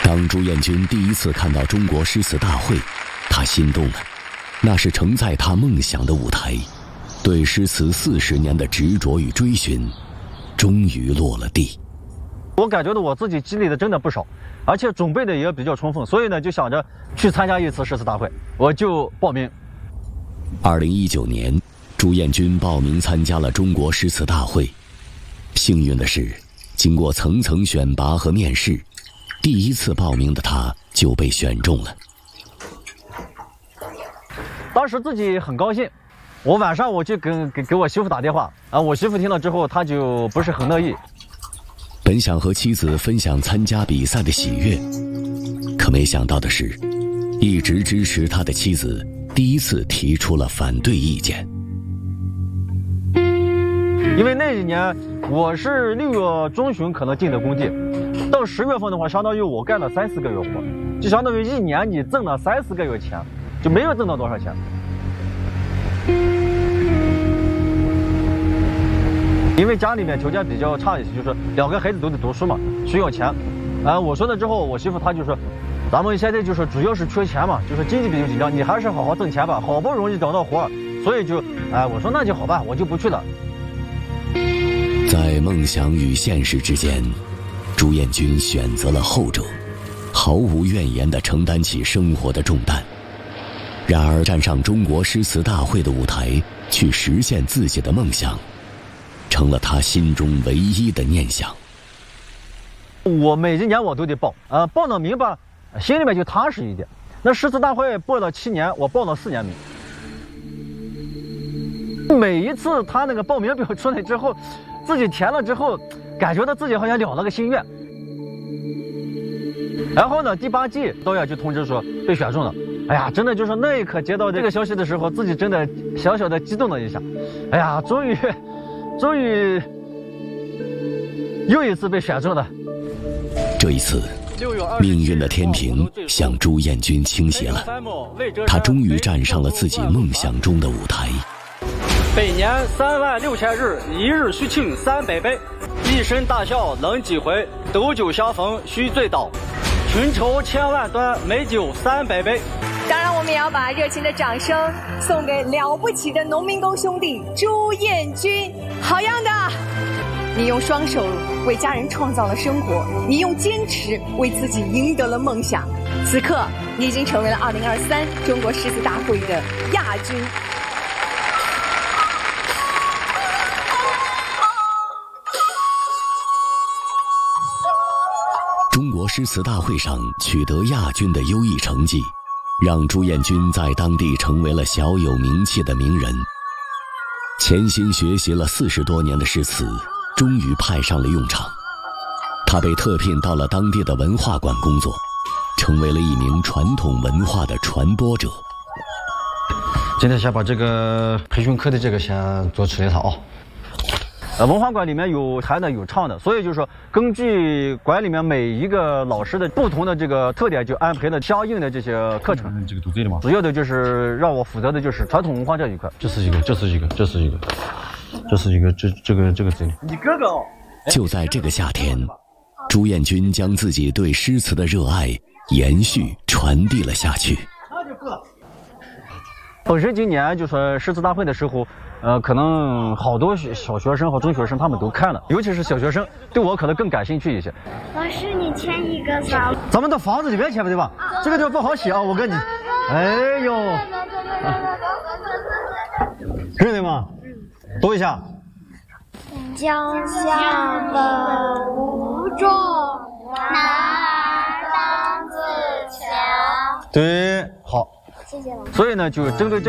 当朱彦军第一次看到中国诗词大会，他心动了，那是承载他梦想的舞台。对诗词40年的执着与追寻，终于落了地。 我感觉到我自己经历的真的不少，而且准备的也比较充分，所以呢就想着去参加一次诗词大会，我就报名。 2019年，朱彦军报名参加了中国诗词大会。幸运的是，经过层层选拔和面试，第一次报名的他就被选中了。 当时自己很高兴，我晚上我就给我媳妇打电话啊，我媳妇听了之后，她就不是很乐意。 本想和妻子分享参加比赛的喜悦，可没想到的是，一直支持他的妻子第一次提出了反对意见。 因为那一年我是6月中旬可能进的工地，到10月份的话，相当于我干了3、4个月活，就相当于一年你挣了3、4个月钱，就没有挣到多少钱。因为家里面条件比较差一些，就是2个孩子都得读书嘛，需要钱。我说了之后，我媳妇她就说，咱们现在就是主要是缺钱嘛，就是经济比较紧张，你还是好好挣钱吧，好不容易找到活，所以就我说那就好吧，我就不去了。 在梦想与现实之间，朱彦军选择了后者，毫无怨言地承担起生活的重担。然而站上中国诗词大会的舞台，去实现自己的梦想，成了他心中唯一的念想。 我每一年我都得报，报了名吧，心里面就踏实一点。那诗词大会报了7年，我报了4年名。每一次他那个报名表出来之后，自己填了之后，感觉到自己好像了了个心愿。然后呢，第8季导演就通知说被选中了。哎呀，真的就是那一刻接到这个消息的时候，自己真的小小的激动了一下。哎呀，终于又一次被选中了。 这一次，命运的天平向朱彦军倾斜了，他终于站上了自己梦想中的舞台。 本年36000日，一日须庆300杯，一生大笑能几回？斗酒相逢须醉倒，群筹千万端，美酒300杯。 当然，我们也要把热情的掌声送给了不起的农民工兄弟朱彦军。好样的！你用双手为家人创造了生活，你用坚持为自己赢得了梦想。此刻，你已经成为了2023中国诗词大会的亚军。 中国诗词大会上取得亚军的优异成绩，让朱彦军在当地成为了小有名气的名人。潜心学习了40多年的诗词，终于派上了用场。他被特聘到了当地的文化馆工作，成为了一名传统文化的传播者。 今天先把这个培训课的这个先做吃一套啊。文化馆里面有弹的有唱的，所以就是说根据馆里面每一个老师的不同的这个特点，就安排了相应的这些课程。 这个都对了吗？ 主要的就是让我负责的就是传统文化这一块。 这是一个，这个这里。 你哥哥哦。 就在这个夏天，朱彦军将自己对诗词的热爱延续传递了下去。 本身今年就说诗词大会的时候，可能好多小学生和中学生他们都看了，尤其是小学生，对我可能更感兴趣一些。 老师，你签一个吧。 咱们到房子里面签对吧？这个地方不好写啊，我跟你。哎呦，认得吗？读一下。 将相本无重，男儿当自强。 对，好。 谢谢老师。 所以呢，就针对这。